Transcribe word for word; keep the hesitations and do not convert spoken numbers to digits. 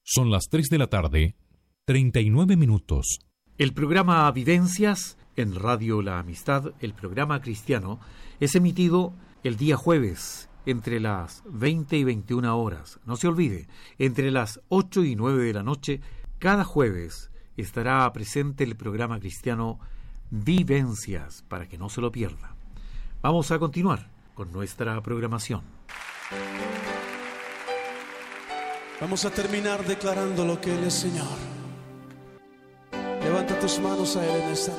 Son las tres de la tarde, treinta y nueve minutos. El programa Vivencias en Radio La Amistad, el programa cristiano, es emitido el día jueves entre las veinte y veintiuna horas. No se olvide, entre las ocho y nueve de la noche, cada jueves estará presente el programa cristiano Vivencias, para que no se lo pierda. Vamos a continuar con nuestra programación. Vamos a terminar declarando lo que Él es Señor. Levanta tus manos a Él en esta